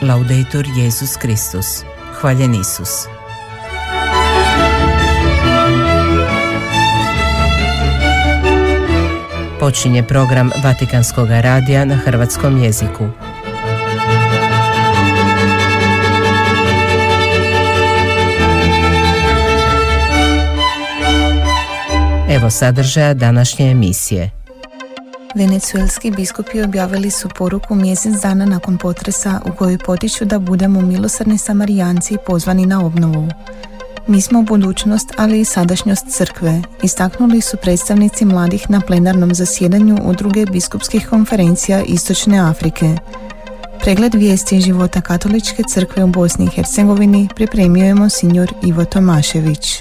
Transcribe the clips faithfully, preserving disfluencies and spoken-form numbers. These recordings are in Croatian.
Laudetur Jesus Kristus. Hvaljen Isus. Počinje program Vatikanskog radija na hrvatskom jeziku. Evo sadržaja današnje emisije. Venecuelski biskupi objavili su poruku mjesec dana nakon potresa u kojoj potiču da budemo milosrdni Samarijanci pozvani na obnovu. Mi smo budućnost, ali i sadašnjost crkve, istaknuli su predstavnici mladih na plenarnom zasjedanju Udruge biskupskih konferencija Istočne Afrike. Pregled vijesti života Katoličke crkve u Bosni i Hercegovini pripremio je monsignor Ivo Tomašević.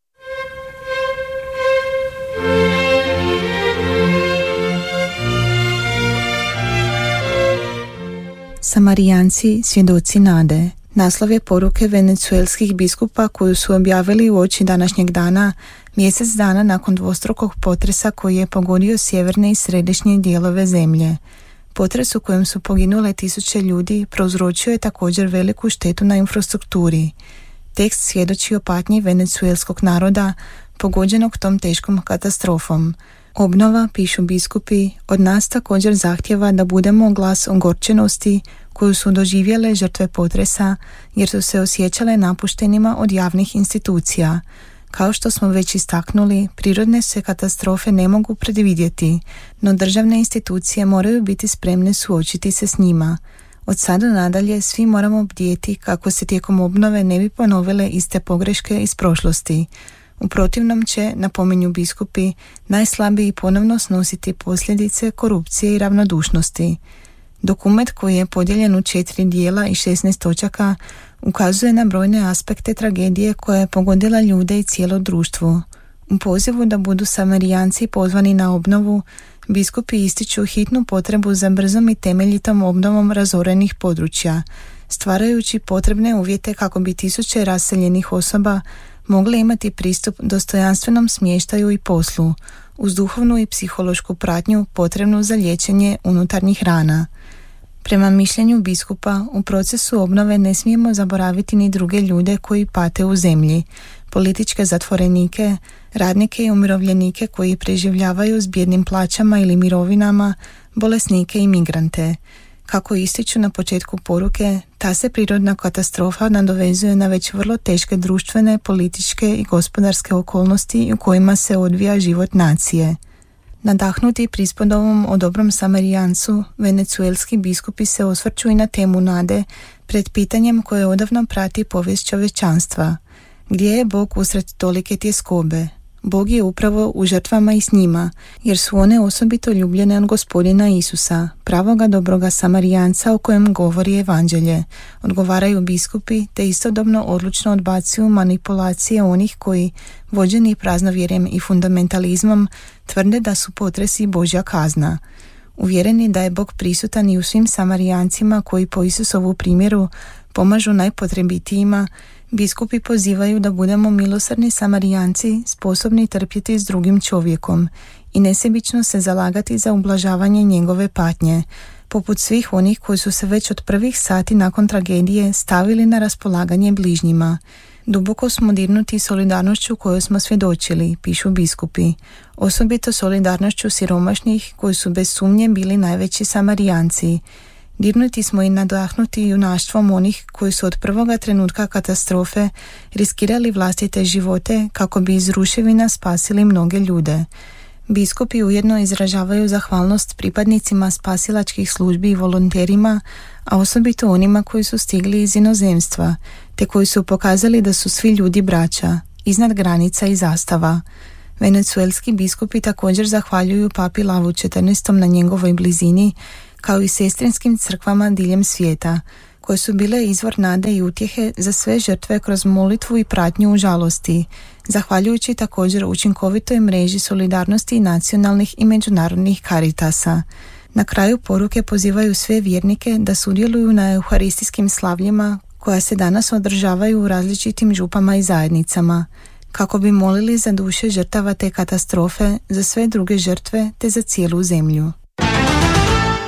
Samarijanci, svjedoci nade. Naslov je poruke venecuelskih biskupa koju su objavili uoči današnjeg dana, mjesec dana nakon dvostrukog potresa koji je pogodio sjeverne i središnje dijelove zemlje. Potres u kojem su poginule tisuće ljudi prouzročio je također veliku štetu na infrastrukturi. Tekst svjedoči o patnji venecuelskog naroda pogođenog tom teškom katastrofom. Obnova, pišu biskupi, od nas također zahtjeva da budemo glas ogorčenosti koju su doživjele žrtve potresa jer su se osjećale napuštenima od javnih institucija. Kao što smo već istaknuli, prirodne se katastrofe ne mogu predvidjeti, no državne institucije moraju biti spremne suočiti se s njima. Od sada nadalje svi moramo bdjeti kako se tijekom obnove ne bi ponovile iste pogreške iz prošlosti. U protivnom će, napominju biskupi, najslabiji ponovno snositi posljedice korupcije i ravnodušnosti. Dokument koji je podijeljen u četiri dijela i šesnaest točaka ukazuje na brojne aspekte tragedije koja je pogodila ljude i cijelo društvo. U pozivu da budu Samarijanci pozvani na obnovu, biskupi ističu hitnu potrebu za brzom i temeljitom obnovom razorenih područja, stvarajući potrebne uvjete kako bi tisuće raseljenih osoba mogle imati pristup dostojanstvenom smještaju i poslu, uz duhovnu i psihološku pratnju potrebnu za liječenje unutarnjih rana. Prema mišljenju biskupa, u procesu obnove ne smijemo zaboraviti ni druge ljude koji pate u zemlji, političke zatvorenike, radnike i umirovljenike koji preživljavaju s bijednim plaćama ili mirovinama, bolesnike i migrante. Kako ističu na početku poruke, ta se prirodna katastrofa nadovezuje na već vrlo teške društvene, političke i gospodarske okolnosti u kojima se odvija život nacije. Nadahnuti prispodovom o dobrom Samarijancu, venecuelski biskupi se osvrću i na temu nade pred pitanjem koje odavno prati povijest čovječanstva. Gdje je Bog usred tolike tjeskobe? Bog je upravo u žrtvama i s njima, jer su one osobito ljubljene od Gospodina Isusa, pravoga dobroga Samarijanca o kojem govori evanđelje, odgovaraju biskupi te istodobno odlučno odbacuju manipulacije onih koji, vođeni praznovjerjem i fundamentalizmom, tvrde da su potresi Božja kazna. Uvjereni da je Bog prisutan i u svim Samarijancima koji po Isusovu primjeru pomažu najpotrebitijima, biskupi pozivaju da budemo milosrdni Samarijanci sposobni trpjeti s drugim čovjekom i nesebično se zalagati za ublažavanje njegove patnje, poput svih onih koji su se već od prvih sati nakon tragedije stavili na raspolaganje bližnjima. Duboko smo dirnuti solidarnošću koju smo svjedočili, pišu biskupi, osobito solidarnošću siromašnih koji su bez sumnje bili najveći Samarijanci. Dirnuti smo i nadahnuti junaštvom onih koji su od prvoga trenutka katastrofe riskirali vlastite živote kako bi iz ruševina spasili mnoge ljude. Biskupi ujedno izražavaju zahvalnost pripadnicima spasilačkih službi i volonterima, a osobito onima koji su stigli iz inozemstva, te koji su pokazali da su svi ljudi braća, iznad granica i zastava. Venecuelski biskupi također zahvaljuju papi Lavu četrnaestom na njegovoj blizini, kao i sestrinskim crkvama diljem svijeta, koje su bile izvor nade i utjehe za sve žrtve kroz molitvu i pratnju u žalosti, zahvaljujući također učinkovitoj mreži solidarnosti i nacionalnih i međunarodnih karitasa. Na kraju poruke pozivaju sve vjernike da sudjeluju na euharistijskim slavljima koja se danas održavaju u različitim župama i zajednicama, kako bi molili za duše žrtava te katastrofe, za sve druge žrtve te za cijelu zemlju.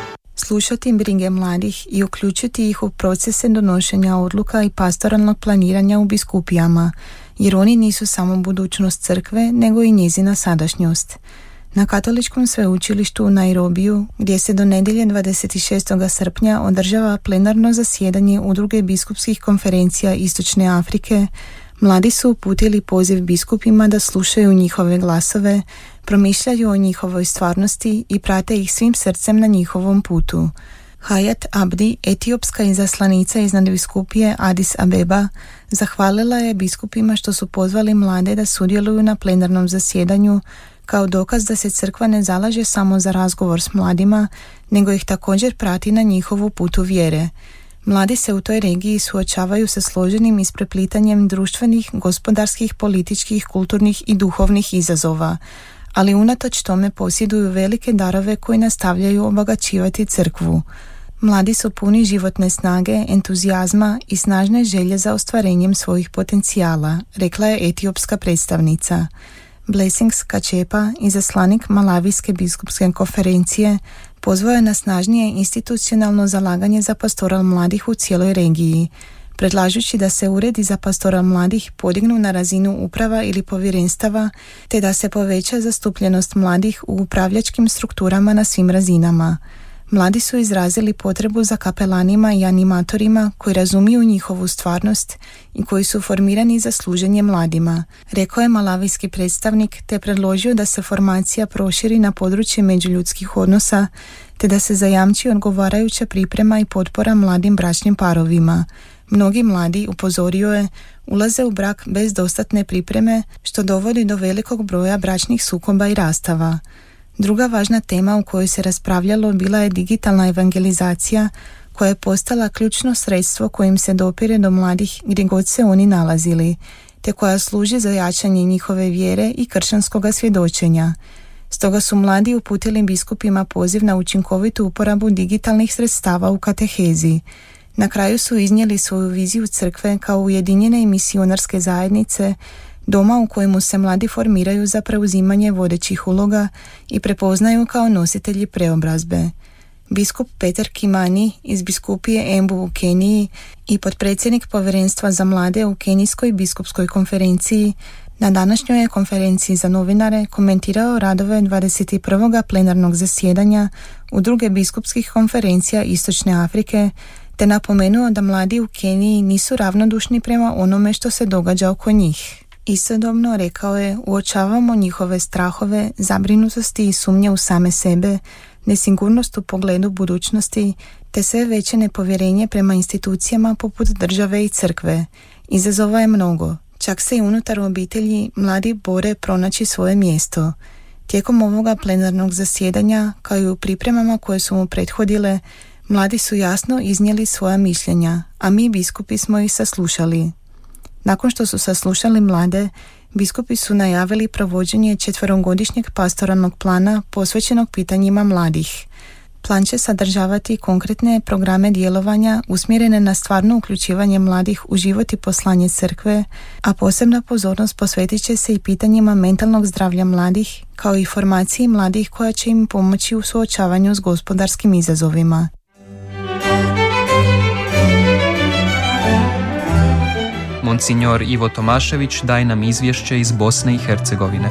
slušati brige mladih i uključiti ih u procese donošenja odluka i pastoralnog planiranja u biskupijama, jer oni nisu samo budućnost crkve, nego i njezina sadašnjost. Na Katoličkom sveučilištu u Nairobiju, gdje se do nedjelje dvadeset šestog srpnja održava plenarno zasjedanje Udruge biskupskih konferencija Istočne Afrike, mladi su uputili poziv biskupima da slušaju njihove glasove, promišljaju o njihovoj stvarnosti i prate ih svim srcem na njihovom putu. Hayat Abdi, etiopska izaslanica iz nadbiskupije Addis Abeba, zahvalila je biskupima što su pozvali mlade da sudjeluju na plenarnom zasjedanju kao dokaz da se crkva ne zalaže samo za razgovor s mladima, nego ih također prati na njihovu putu vjere. Mladi se u toj regiji suočavaju sa složenim ispreplitanjem društvenih, gospodarskih, političkih, kulturnih i duhovnih izazova, ali unatoč tome posjeduju velike darove koji nastavljaju obogaćivati crkvu. Mladi su puni životne snage, entuzijazma i snažne želje za ostvarenjem svojih potencijala, rekla je etiopska predstavnica. Blessings Kačepa, izaslanik Malavijske biskupske konferencije, pozvao je na snažnije institucionalno zalaganje za pastoral mladih u cijeloj regiji, predlažući da se uredi za pastoral mladih podignu na razinu uprava ili povjerenstava, te da se poveća zastupljenost mladih u upravljačkim strukturama na svim razinama. Mladi su izrazili potrebu za kapelanima i animatorima koji razumiju njihovu stvarnost i koji su formirani za služenje mladima, rekao je malavijski predstavnik, te predložio da se formacija proširi na područje međuljudskih odnosa, te da se zajamči odgovarajuća priprema i potpora mladim bračnim parovima. Mnogi mladi, upozorio je, ulaze u brak bez dostatne pripreme, što dovodi do velikog broja bračnih sukoba i rastava. Druga važna tema u kojoj se raspravljalo bila je digitalna evangelizacija, koja je postala ključno sredstvo kojim se dopire do mladih gdje god se oni nalazili, te koja služi za jačanje njihove vjere i kršćanskoga svjedočenja. Stoga su mladi uputili biskupima poziv na učinkovitu uporabu digitalnih sredstava u katehezi. Na kraju su iznijeli svoju viziju crkve kao ujedinjene i misionarske zajednice, doma u kojemu se mladi formiraju za preuzimanje vodećih uloga i prepoznaju kao nositelji preobrazbe. Biskup Peter Kimani iz biskupije Embu u Keniji i potpredsjednik povjerenstva za mlade u Kenijskoj biskupskoj konferenciji na današnjoj je konferenciji za novinare komentirao radove dvadeset prvog plenarnog zasjedanja Udruge biskupskih konferencija Istočne Afrike, te napomenuo da mladi u Keniji nisu ravnodušni prema onome što se događa oko njih. Istodobno, rekao je, uočavamo njihove strahove, zabrinutosti i sumnje u same sebe, nesigurnost u pogledu budućnosti, te sve veće nepovjerenje prema institucijama poput države i crkve. Izazova je mnogo. Čak se i unutar obitelji mladi bore pronaći svoje mjesto. Tijekom ovoga plenarnog zasjedanja, kao i u pripremama koje su mu prethodile, mladi su jasno iznijeli svoja mišljenja, a mi biskupi smo ih saslušali. Nakon što su saslušali mlade, biskupi su najavili provođenje četverogodišnjeg pastoralnog plana posvećenog pitanjima mladih. Plan će sadržavati konkretne programe djelovanja usmjerene na stvarno uključivanje mladih u život i poslanje crkve, a posebna pozornost posvetit će se i pitanjima mentalnog zdravlja mladih, kao i formaciji mladih koja će im pomoći u suočavanju s gospodarskim izazovima. Monsignor Ivo Tomašević daje nam izvješće iz Bosne i Hercegovine.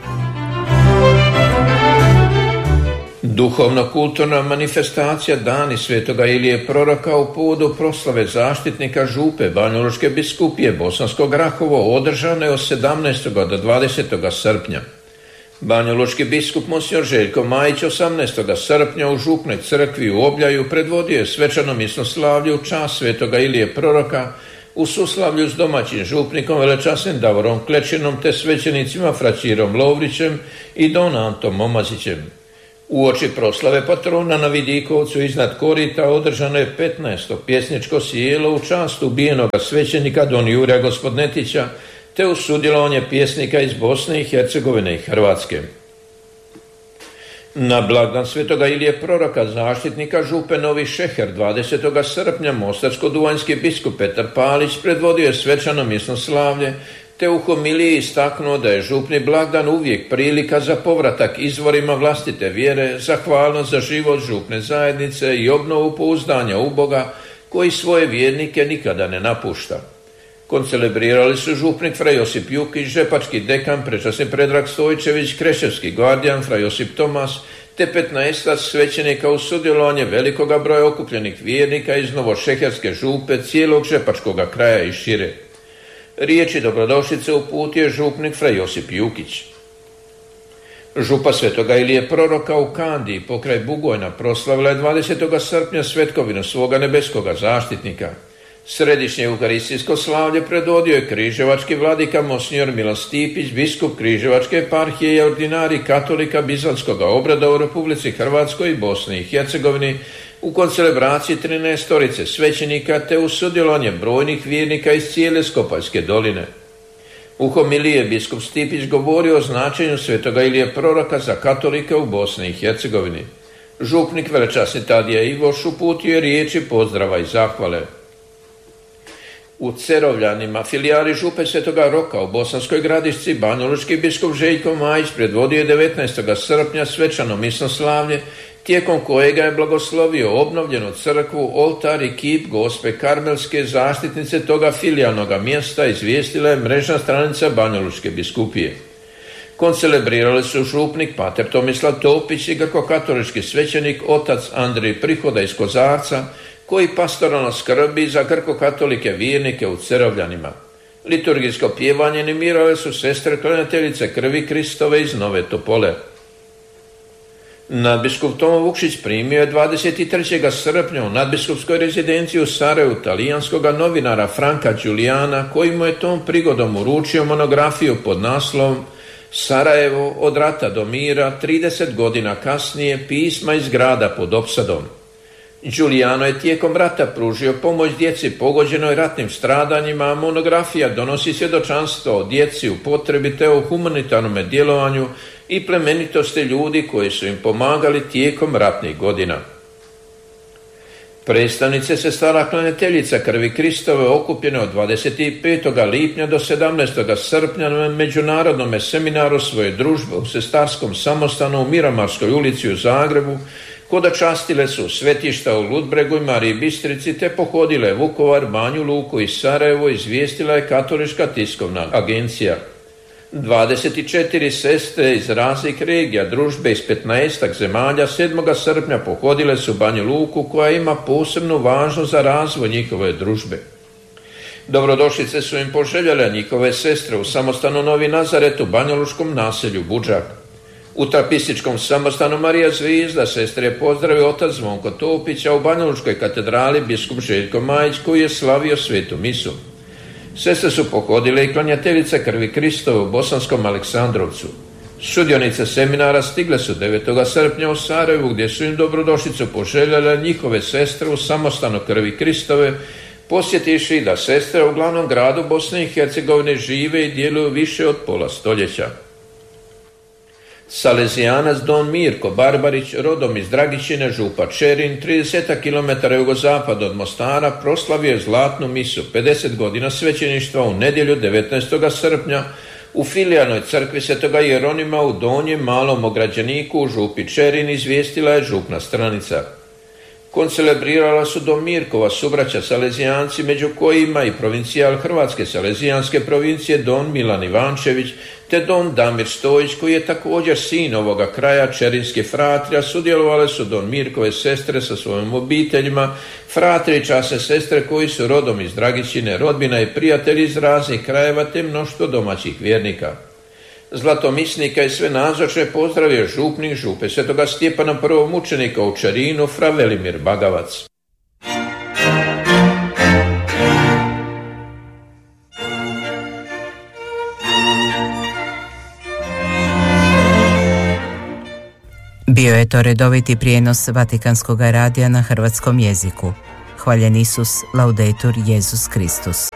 Duhovno-kulturna manifestacija Dani Svetoga Ilije Proroka u povodu proslave zaštitnika župe Banjalučke biskupije Bosansko Grahovo održano je od sedamnaestog do dvadesetog srpnja. Banjalučki biskup Monsignor Željko Majić osamnaestog srpnja u župnoj crkvi u Obljaju predvodio je svečano misnoslavlje u čast Svetoga Ilije Proroka u suslavlju s domaćim župnikom velečasnim Davorom Klečinom te svećenicima Fraćirom Lovrićem i Donantom Momazićem. Uoči proslave patrona na Vidikovcu iznad korita održano je petnaesto pjesničko sjelo u čast ubijenog svećenika Don Jurija Gospodnetića te uz sudjelovanje pjesnika iz Bosne i Hercegovine i Hrvatske. Na blagdan Svetoga Ilije Proroka, zaštitnika župe Novi Šeher, dvadesetog srpnja mostarsko-duvanjski biskup Petar Palić predvodio je svečano misnoslavlje te u homiliji istaknuo da je župni blagdan uvijek prilika za povratak izvorima vlastite vjere, zahvalnost za život župne zajednice i obnovu pouzdanja u Boga koji svoje vjernike nikada ne napušta. Koncelebrirali su župnik fra Josip Jukić, žepački dekan, prečasni Predrag Stojčević, kreševski guardijan fra Josip Tomas, te petnaestak svećenika u sudjelovanje velikoga broja okupljenih vjernika iz Novošeherske župe, cijelog žepačkoga kraja i šire. Riječi dobrodošlice uputio župnik fra Josip Jukić. Župa Svetoga Ilije Proroka u Kandiji pokraj Bugojna proslavila je dvadesetog srpnja svetkovinu svoga nebeskoga zaštitnika. Središnje euharistijsko slavlje predvodio je križevački vladika Monsignor Milan Stipić, biskup križevačke eparhije i ordinari katolika bizantskog obreda u Republici Hrvatskoj i Bosni i Hercegovini u koncelebraciji trinaestorice svećenika te u sudjelovanje brojnih vjernika iz cijele Skopaljske doline. U homiliji je biskup Stipić govorio o značenju Svetoga Ilije Proroka za katolike u Bosni i Hercegovini. Župnik velečasni Tadija Ivoš uputio je riječi pozdrava i zahvale. U Cerovljanima, filijali župe Svetoga Roka u Bosanskoj Gradišci, banjalučki biskup Željko Majić predvodio je devetnaestog srpnja svečano misno slavlje, tijekom kojega je blagoslovio obnovljenu crkvu, oltar i kip Gospe Karmelske, zaštitnice toga filijalnog mjesta, izvijestila je mrežna stranica banjalučke biskupije. Koncelebrirali su župnik pater Tomislav Topić i grkokatolički svećenik otac Andrij Prihoda iz Kozarca, koji pastoralno skrbi za grkokatolike vjernike u Cerovljanima. Liturgijsko pjevanje animirale su sestre klanjateljice krvi Kristove iz Nove Topole. Nadbiskup Tomo Vukšić primio je dvadeset trećeg srpnja u nadbiskupskoj rezidenciji u Sarajevu talijanskog novinara Franka Giuliana, koji mu je tom prigodom uručio monografiju pod naslovom Sarajevo od rata do mira, trideset godina kasnije, pisma iz grada pod opsadom. Giuliano je tijekom rata pružio pomoć djeci pogođenoj ratnim stradanjima, a monografija donosi svjedočanstvo o djeci u potrebi te o humanitarnom djelovanju i plemenitosti ljudi koji su im pomagali tijekom ratnih godina. Predstavnice sestara klanjateljica krvi Kristove okupljene od dvadeset petog lipnja do sedamnaestog srpnja na međunarodnom seminaru svoje družbe u sestarskom samostanu u Miramarskoj ulici u Zagrebu, koda častile su svetišta u Ludbregu i Mariji Bistrici te pohodile Vukovar, Banju Luku i Sarajevo, izvijestila je Katolička tiskovna agencija. dvadeset četiri sestre iz raznih regija družbe iz petnaestak zemalja sedmog srpnja pohodile su Banju Luku, koja ima posebnu važnost za razvoj njihove družbe. Dobrodošlice su im poželjele njihove sestre u samostanu Novi Nazaret u banjalučkom naselju Budžak. U trapističkom samostanu Marija Zvijezda sestre je pozdravio otac Zvonko Topić, a u banjalučkoj katedrali biskup Željko Majić, koji je slavio svetu misu. Sestre su pohodile i klanjateljice krvi Kristove u Bosanskom Aleksandrovcu. Sudionice seminara stigle su devetog srpnja u Sarajevu, gdje su im dobrodošlicu poželjele njihove sestre u samostanu krvi Kristove, posjetiši da sestre u glavnom gradu Bosne i Hercegovine žive i djeluju više od pola stoljeća. Salezijanac Don Mirko Barbarić, rodom iz Dragičine, župa Čerin, trideset kilometara jugozapad od Mostara, proslavio je zlatnu misu, pedeset godina svećeništva u nedjelju devetnaestog srpnja u filijalnoj crkvi Svetoga Jeronima u Donjem Malom Ograđeniku u župi Čerin, izvijestila je župna stranica. Koncelebrirala su Don Mirkova subraća Salezijanci, među kojima i provincijal Hrvatske Salezijanske provincije Don Milan Ivančević, te Don Damir Stojić, koji je također sin ovoga kraja, čerinske fratrija. Sudjelovale su Don Mirkove sestre sa svojim obiteljima, fratri i časne sestre koji su rodom iz Dragičine, rodbina i prijatelji iz raznih krajeva, te mnoštvo domaćih vjernika. Zlatomisnika i sve nazočne pozdravio župnik župe Svetoga Stjepana prvog mučenika u Čerinu, fra Velimir Bagavac. Bio je to redoviti prijenos Vatikanskog radija na hrvatskom jeziku. Hvaljen Isus, laudetur Jesus Kristus.